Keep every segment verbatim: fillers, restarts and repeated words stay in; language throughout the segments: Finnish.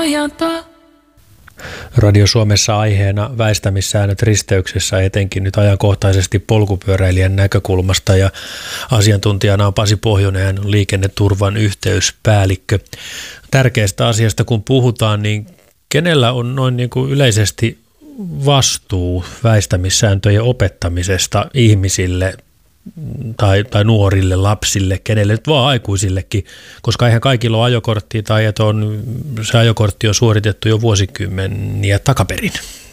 pohjata. Radio Suomessa aiheena väistämissäännöt risteyksessä, etenkin nyt ajankohtaisesti polkupyöräilijän näkökulmasta, ja asiantuntijana on Pasi Pohjonen, hän on liikenneturvan yhteyspäällikkö. Tärkeästä asiasta kun puhutaan, niin kenellä on noin niin kuin yleisesti vastuu väistämissääntöjen opettamisesta ihmisille tai, tai nuorille, lapsille, kenelle nyt vaan aikuisillekin, koska eihän kaikilla ole ajokorttia tai että on, se ajokortti on suoritettu jo vuosikymmeniä takaperin.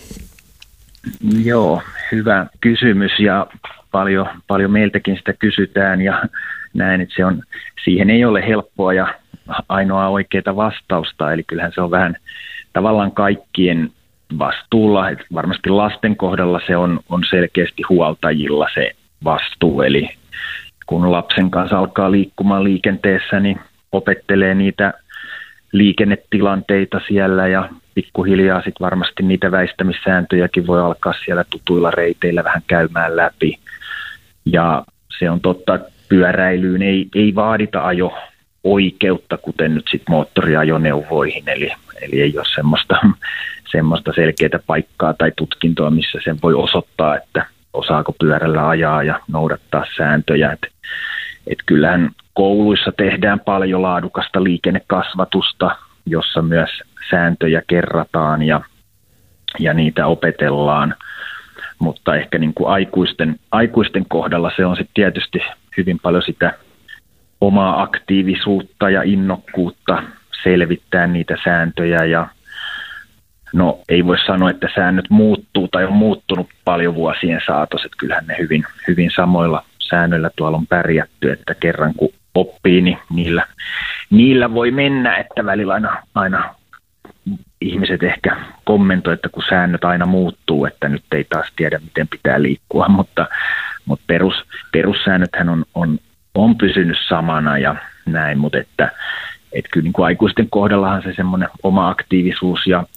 Joo, hyvä kysymys ja paljon, paljon meiltäkin sitä kysytään ja näin, että se on, siihen ei ole helppoa ja ainoa oikeaa vastausta, eli kyllähän se on vähän tavallaan kaikkien vastuulla, että varmasti lasten kohdalla se on, on selkeästi huoltajilla se vastuu, eli kun lapsen kanssa alkaa liikkumaan liikenteessä, niin opettelee niitä liikennetilanteita siellä ja pikkuhiljaa sitten varmasti niitä väistämissääntöjäkin voi alkaa siellä tutuilla reiteillä vähän käymään läpi. Ja se on totta, että pyöräilyyn ei, ei vaadita ajo-oikeutta, kuten nyt sitten moottoriajoneuvoihin, eli, eli ei ole semmoista, semmoista selkeää paikkaa tai tutkintoa, missä sen voi osoittaa, että osaako pyörällä ajaa ja noudattaa sääntöjä. Et, et kyllähän kouluissa tehdään paljon laadukasta liikennekasvatusta, jossa myös sääntöjä kerrataan ja, ja niitä opetellaan. Mutta ehkä niin kuin aikuisten, aikuisten kohdalla se on sitten tietysti hyvin paljon sitä omaa aktiivisuutta ja innokkuutta selvittää niitä sääntöjä ja no ei voi sanoa, että säännöt muuttuu tai on muuttunut paljon vuosien saatossa, että kyllähän ne hyvin, hyvin samoilla säännöillä tuolla on pärjätty, että kerran kun oppii, niin niillä, niillä voi mennä, että välillä aina, aina ihmiset ehkä kommentoivat, että kun säännöt aina muuttuu, että nyt ei taas tiedä, miten pitää liikkua, mutta, mutta perus, perussäännöthän on, on, on pysynyt samana ja näin, mutta että, että kyllä niin kuin aikuisten kohdallahan se semmoinen oma aktiivisuus ja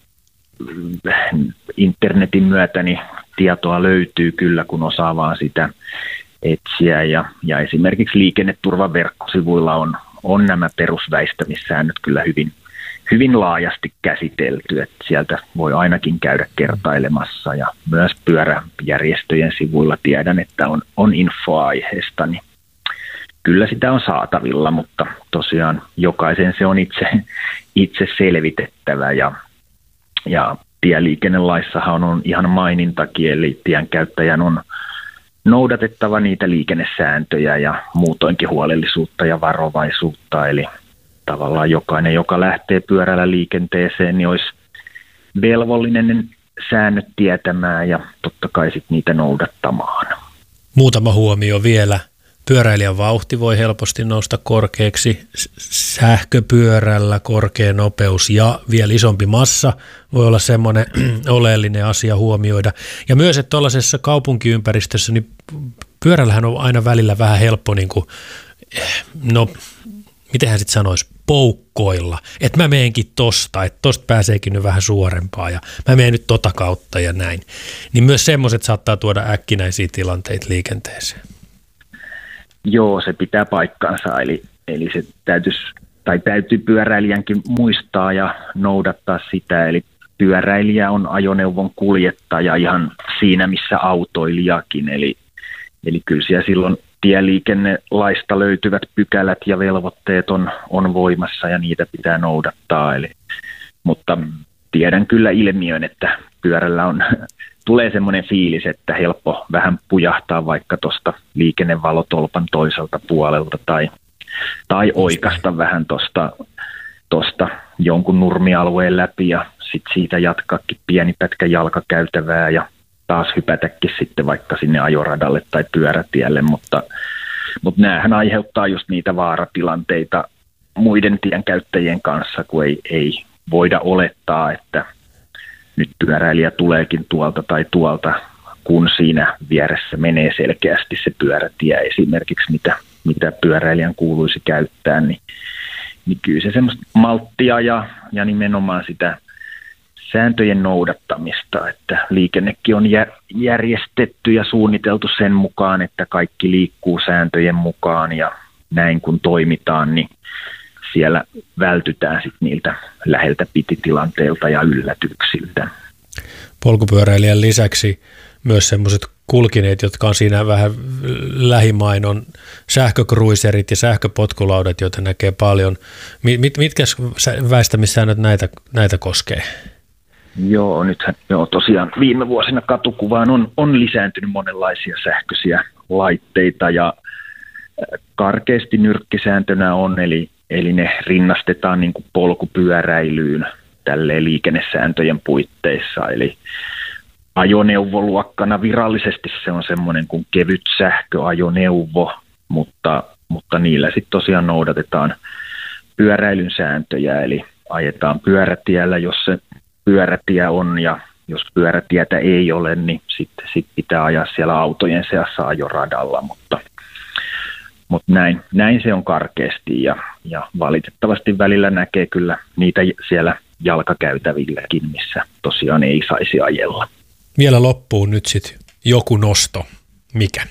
internetin myötä niin tietoa löytyy kyllä, kun osaa vaan sitä etsiä ja, ja esimerkiksi liikenneturvan verkkosivuilla on, on nämä perusväistämissäännöt kyllä hyvin, hyvin laajasti käsitelty, että sieltä voi ainakin käydä kertailemassa ja myös pyöräjärjestöjen sivuilla tiedän, että on, on infoa aiheesta, niin kyllä sitä on saatavilla, mutta tosiaan jokaisen se on itse, itse selvitettävä ja Ja tieliikennelaissahan on ihan mainintakin, eli tienkäyttäjän on noudatettava niitä liikennesääntöjä ja muutoinkin huolellisuutta ja varovaisuutta. Eli tavallaan jokainen, joka lähtee pyörällä liikenteeseen, niin olisi velvollinen säännöt tietämään ja totta kai sitten niitä noudattamaan. Muutama huomio vielä. Pyöräilijän vauhti voi helposti nousta korkeaksi, sähköpyörällä korkea nopeus ja vielä isompi massa voi olla semmoinen oleellinen asia huomioida. Ja myös, että tuollaisessa kaupunkiympäristössä, niin pyörällähän on aina välillä vähän helppo, niin kuin, no mitenhän sitten sanoisi, poukkoilla. Että mä meenkin tosta, että tosta pääseekin nyt vähän suorempaa ja mä meen nyt tota kautta ja näin. Niin myös semmoiset saattaa tuoda äkkinäisiä tilanteita liikenteeseen. Joo, se pitää paikkansa, eli, eli se täytyisi, tai täytyy pyöräilijänkin muistaa ja noudattaa sitä, eli pyöräilijä on ajoneuvon kuljettaja ihan siinä, missä autoilijakin, eli, eli kyllä siellä silloin tieliikennelaista löytyvät pykälät ja velvoitteet on, on voimassa ja niitä pitää noudattaa, eli, mutta tiedän kyllä ilmiön, että pyörällä on tulee semmoinen fiilis, että helppo vähän pujahtaa vaikka tuosta liikennevalotolpan toiselta puolelta tai, tai oikasta vähän tuosta tosta jonkun nurmialueen läpi ja sitten siitä jatkaakin pieni pätkä jalkakäytävää ja taas hypätäkin sitten vaikka sinne ajoradalle tai pyörätielle, mutta, mutta näähän aiheuttaa just niitä vaaratilanteita muiden tienkäyttäjien kanssa, kun ei, ei voida olettaa, että nyt pyöräilijä tuleekin tuolta tai tuolta, kun siinä vieressä menee selkeästi se pyörätie esimerkiksi, mitä, mitä pyöräilijän kuuluisi käyttää, niin, niin kyllä se semmoista malttia ja, ja nimenomaan sitä sääntöjen noudattamista, että liikennekin on järjestetty ja suunniteltu sen mukaan, että kaikki liikkuu sääntöjen mukaan ja näin kun toimitaan, niin siellä vältytään sit niiltä läheltä piti tilanteilta ja yllätyksiltä. Polkupyöräilijän lisäksi myös semmoiset kulkineet, jotka on siinä vähän lähimain, on sähkökruiserit ja sähköpotkulaudat, joita näkee paljon. Mit, mitkä väistämissäännöt näitä, näitä koskee? Joo, nythän joo, tosiaan viime vuosina katukuvaan on, on lisääntynyt monenlaisia sähköisiä laitteita ja karkeasti nyrkkisääntönä on, eli, eli ne rinnastetaan niin kuin polkupyöräilyyn tälleen liikennesääntöjen puitteissa, eli ajoneuvoluokkana virallisesti se on semmoinen kuin kevyt sähköajoneuvo, mutta, mutta niillä sitten tosiaan noudatetaan pyöräilyn sääntöjä, eli ajetaan pyörätiellä, jos se pyörätie on, ja jos pyörätietä ei ole, niin sitten sit pitää ajaa siellä autojen seassa ajoradalla, mutta, mutta näin, näin se on karkeasti, ja, ja valitettavasti välillä näkee kyllä niitä siellä jalkakäytävilläkin, missä tosiaan ei saisi ajella. Vielä loppuun nyt sitten joku nosto. Mikä?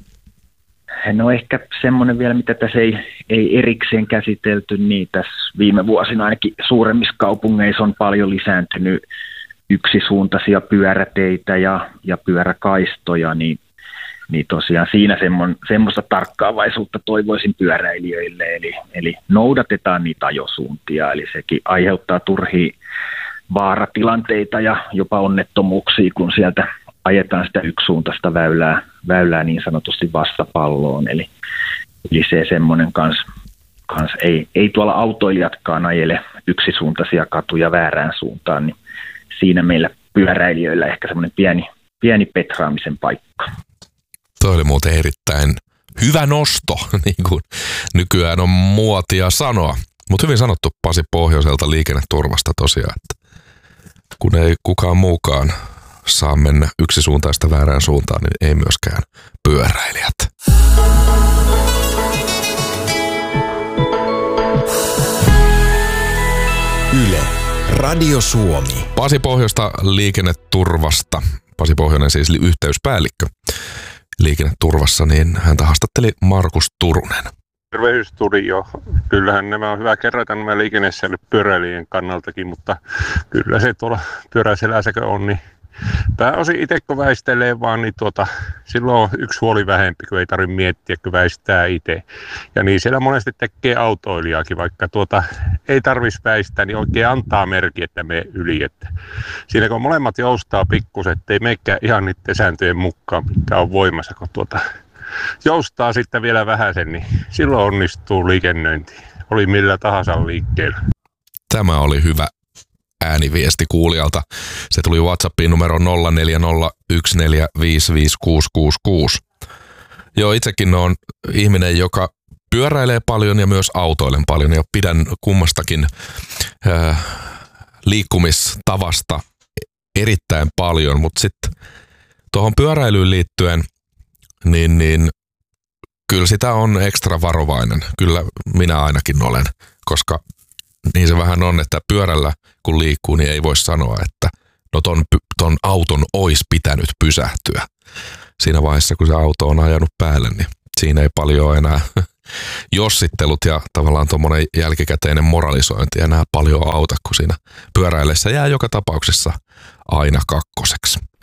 No ehkä semmoinen vielä, mitä tässä ei, ei erikseen käsitelty, niin tässä viime vuosina ainakin suuremmissa kaupungeissa on paljon lisääntynyt yksisuuntaisia pyöräteitä ja, ja pyöräkaistoja, niin, niin tosiaan siinä semmoista tarkkaavaisuutta toivoisin pyöräilijöille, eli, eli noudatetaan niitä ajosuuntia, eli sekin aiheuttaa turhia vaaratilanteita ja jopa onnettomuuksia, kun sieltä ajetaan sitä yksisuuntaista väylää, väylää niin sanotusti vastapalloon. Eli, eli se semmoinen kans, kans ei, ei tuolla autoilijatkaan ajele yksisuuntaisia katuja väärään suuntaan, niin siinä meillä pyöräilijöillä ehkä semmoinen pieni, pieni petraamisen paikka. Toi oli muuten erittäin hyvä nosto, niin kuin nykyään on muotia sanoa. Mutta hyvin sanottu Pasi Pohjoiselta liikenneturvasta tosiaan, että kun ei kukaan muukaan saa mennä yksisuuntaista väärään suuntaan, niin ei myöskään pyöräilijät. Yle, Radio Suomi. Pasi Pohjoista liikenneturvasta. Pasi Pohjoinen siis yhteyspäällikkö liikenneturvassa, niin häntä haastatteli Markus Turunen. Terveysstudio. Kyllähän nämä on hyvä kerrata nämä liikennesäännöt pyöräilijän kannaltakin, mutta kyllä se tuolla pyöräiselässäkö on, niin pääosin itse kun väistelee vaan, niin tuota, silloin on yksi huoli vähempi, kun ei tarvitse miettiä, kun väistää itse. Ja niin siellä monesti tekee autoilijaakin, vaikka tuota, ei tarvitsisi väistää, niin oikein antaa merkki, että me yli. Että siinä kun molemmat joustaa pikkusen, ettei menekään ihan niiden sääntöjen mukaan, mitkä on voimassa, kun tuota joustaa sitten vielä vähäsen, niin silloin onnistuu liikennöinti. Oli millä tahansa liikkeellä. Tämä oli hyvä ääniviesti kuulijalta. Se tuli WhatsAppiin numero nolla neljä nolla yksi neljä viisi viisi kuusi kuusi kuusi. Joo, itsekin on ihminen, joka pyöräilee paljon ja myös autoilen paljon ja pidän kummastakin äh, liikkumistavasta erittäin paljon, mutta sitten tuohon pyöräilyyn liittyen niin, niin kyllä sitä on ekstra varovainen. Kyllä minä ainakin olen, koska niin se vähän on, että pyörällä kun liikkuu, niin ei voi sanoa, että no ton, ton auton olisi pitänyt pysähtyä. Siinä vaiheessa, kun se auto on ajanut päälle, niin siinä ei paljon enää jossittelut ja tavallaan tuommoinen jälkikäteinen moralisointi enää paljon auta, kun siinä pyöräillessä jää joka tapauksessa aina kakkoseksi.